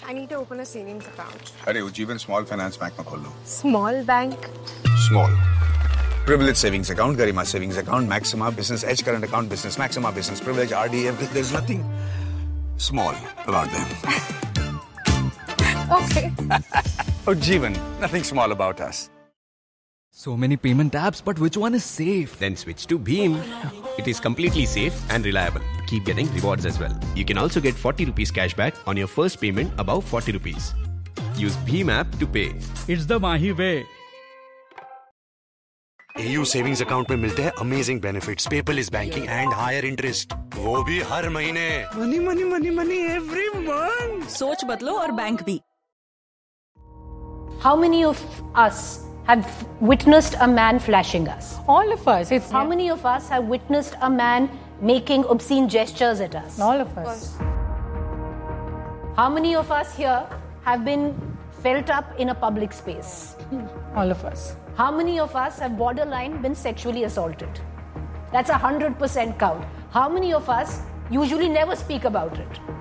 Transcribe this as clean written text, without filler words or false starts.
I need to open a savings account. अरे Ujjivan Small Finance Bank में खोल लो. Small bank? Small. Privilege savings account, Garima savings account, Maxima Business Edge current account, Business Maxima Business Privilege, RD, there's nothing small about them. Okay. Ujjivan, nothing small about us. So many payment apps, but which one is safe? Then switch to Bheem. It is completely safe and reliable. Keep getting rewards as well. You can also get 40 rupees cashback on your first payment above 40 rupees. Use Bheem app to pay. It's the Mahi way. AU savings account में मिलते हैं amazing benefits, paperless banking and higher interest, वो भी हर महीने. Money, money, money, money every month. सोच बदलो और bank भी. How many of us have witnessed a man flashing us? All of us. How many of us have witnessed a man making obscene gestures at us? All of us. How many of us here have been felt up in a public space? All of us. How many of us have borderline been sexually assaulted? That's 100% count. How many of us usually never speak about it?